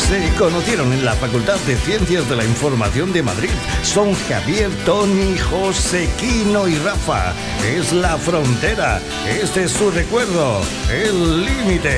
Se conocieron en la Facultad de Ciencias de la Información de Madrid. Son Javier, Tony, José, Quino y Rafa. Es la frontera. Este es su recuerdo, El Límite.